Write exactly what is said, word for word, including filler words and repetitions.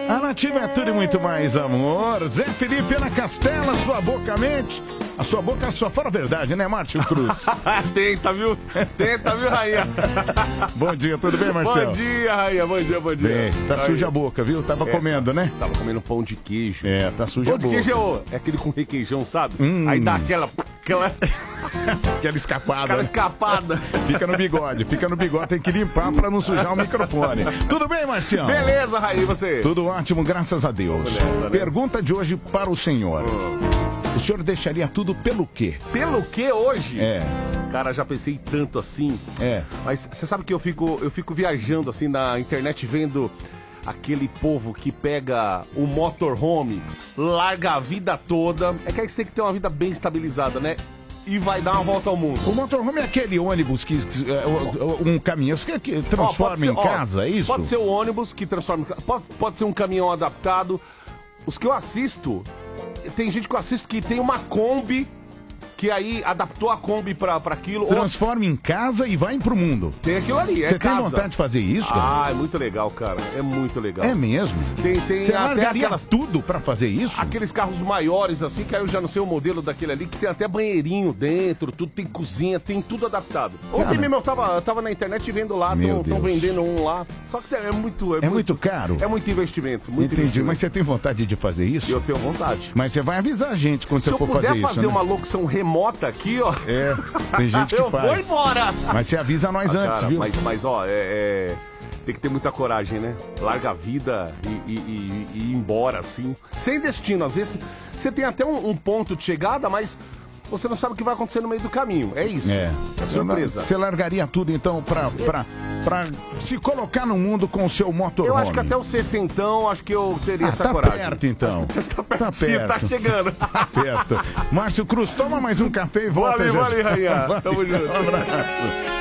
A Nativa é tudo e muito mais, amor. Zé Felipe, Ana Castela, sua boca mente. A sua boca só fala a verdade, né, Márcio Cruz? Tenta, viu? Tenta, viu, Rainha? Bom dia, tudo bem, Marcelo? Bom dia, Rainha. Bom dia, bom dia. Bem, tá Rainha. suja a boca, viu? Tava É, comendo, né? Tava comendo pão de queijo. É, tá suja Pão a de boca. queijo é, o- é aquele com requeijão, sabe? Hum. Aí dá aquela... Aquela, Aquela escapada. aquela né? escapada. Fica no bigode, fica no bigode, tem que limpar pra não sujar o microfone. Tudo bem, Marcião? Beleza, Rainha, e você? Tudo ótimo, graças a Deus. Beleza, né? Pergunta de hoje para o senhor. O senhor deixaria tudo pelo quê? Pelo que hoje? É. Cara, já pensei tanto assim. É. Mas você sabe que eu fico, eu fico viajando assim na internet vendo aquele povo que pega o motorhome, larga a vida toda. É que aí você tem que ter uma vida bem estabilizada, né? E vai dar uma volta ao mundo. O motorhome é aquele ônibus que. é, um caminhão que, que Ó, transforma pode ser- em ó, casa, é isso? Pode ser o ônibus que transforma em casa. Pode, pode ser um caminhão adaptado. Os que eu assisto, tem gente que eu assisto que tem uma Kombi, que aí adaptou a Kombi pra, pra aquilo. Ou Transforma em casa e vai pro mundo. tem aquilo ali, é Você tem casa. vontade de fazer isso, cara? Ah, é muito legal, cara. É muito legal. É mesmo? Tem, tem Você até largaria aquelas- tudo pra fazer isso? Aqueles carros maiores, assim, que aí eu já não sei o modelo daquele ali, que tem até banheirinho dentro, tudo, tem cozinha, tem tudo adaptado. Ontem Cara. mesmo eu tava, eu tava na internet vendo lá, Meu estão Deus. vendendo um lá. Só que é muito... É muito caro? É muito investimento, muito Entendi, investimento. mas você tem vontade de fazer isso? Eu tenho vontade. Mas você vai avisar a gente quando Se você eu for puder fazer fazer, isso, né? uma locução remota aqui, ó... É, tem gente que eu vou faz. embora! Mas você avisa nós Ah, antes, cara, viu? Mas, mas ó, é, é- tem que ter muita coragem, né? Larga a vida e, e- e- e ir embora, assim. Sem destino. Às vezes você tem até um, um ponto de chegada, mas você não sabe o que vai acontecer no meio do caminho. É isso. É. É surpresa. Você largaria tudo, então, pra, pra, pra se colocar no mundo com o seu motorhome? Eu acho que até o sessentão, acho que eu teria Ah, essa tá coragem. perto, então. Tá Tá pertinho, perto. tá chegando. Tá perto. Márcio Cruz, toma mais um café e volta Valeu, já. valeu, já. Rainha. Tamo junto. Um abraço.